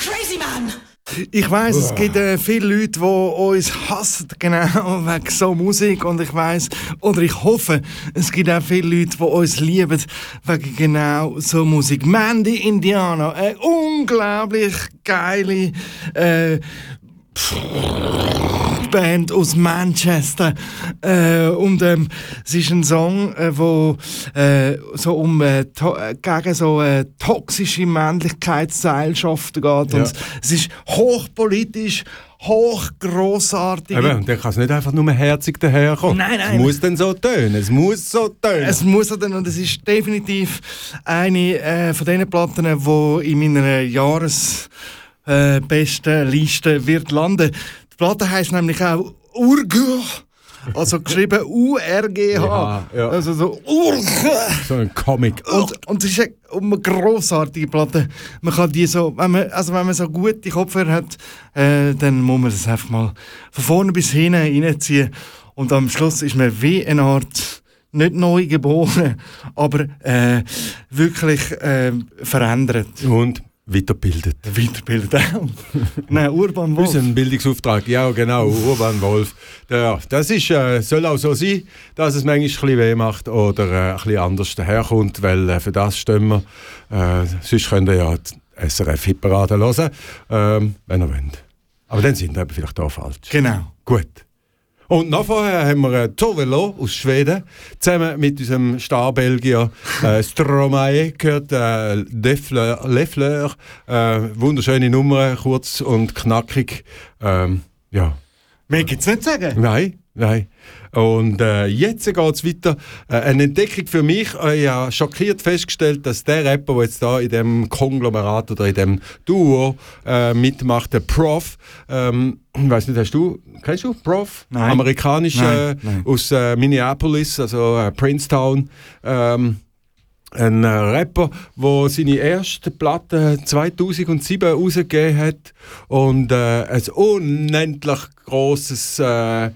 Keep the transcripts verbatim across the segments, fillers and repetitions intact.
crazy man! Ich weiss, es gibt äh, viele Leute, die uns hassen, genau wegen so Musik. Und ich weiss, oder ich hoffe, es gibt auch viele Leute, die uns lieben wegen genau so Musik. Mandy Indiana, eine unglaublich geile äh, Band aus Manchester. Äh, und ähm, es ist ein Song, äh, wo äh, so um äh, to- äh, gegen so äh, toxische Männlichkeitsseilschaften geht. Ja. Und es ist hochpolitisch, hochgrossartig. Eben, der kann es nicht einfach nur herzig daherkommen. Nein, nein. Es muss dann so tönen. Es muss so tönen. Es muss dann, und es ist definitiv eine äh, von diesen Platten, die in meiner Jahres äh, besten Liste wird landen. Die Platte heisst nämlich auch Urgh, also geschrieben U R G H. Ja, ja. Also so Urgh. So ein Comic. Und, und es ist eine grossartige Platte. Man kann die so, wenn man, also wenn man so gute Kopfhörer hat, äh, dann muss man das einfach mal von vorne bis hinten reinziehen. Und am Schluss ist man wie eine Art, nicht neu geboren, aber äh, wirklich äh, verändert. Und weiterbildet. Weiterbildet auch. Nein, Urban Wolf. Unser Bildungsauftrag, ja genau, Urban Wolf. Ja, das ist, äh, soll auch so sein, dass es manchmal ein bisschen weh macht oder äh, ein bisschen anders daherkommt, weil äh, für das stehen wir. Äh, sonst könnt ihr ja die S R F-Hitparade hören, ähm, wenn ihr wollt. Aber dann sind wir vielleicht auch falsch. Genau. Gut. Und noch vorher haben wir äh, Tovelo aus Schweden, zusammen mit unserem Star-Belgier äh, Stromae gehört, äh, Le Fleur, Le Fleur, äh, wunderschöne Nummer, kurz und knackig. Ähm, ja. Mehr gibt's nicht zu sagen. Nein, nein. Und äh, jetzt geht es weiter. Äh, eine Entdeckung für mich. Äh, ich habe schockiert festgestellt, dass der Rapper, der jetzt da in dem Konglomerat oder in dem Duo äh, mitmacht, der Prof, ähm, ich weiss nicht, hast du, kennst du Prof? Nein. Amerikanisch Nein, äh, nein. aus äh, Minneapolis, also äh, Princetown. Ähm, ein äh, Rapper, der seine erste Platte zweitausendsieben rausgegeben hat und äh, ein unendlich grosses äh,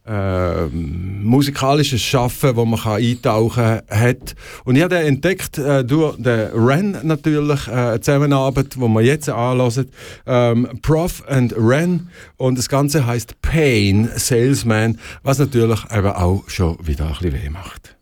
äh, musikalisches Schaffen, wo man kann eintauchen hat. Und ich habe den entdeckt äh, durch den Ren natürlich, äh, eine Zusammenarbeit, die wir jetzt anhören. Ähm, Prof and Ren. Und das Ganze heisst Pain Salesman, was natürlich eben auch schon wieder ein bisschen weh macht.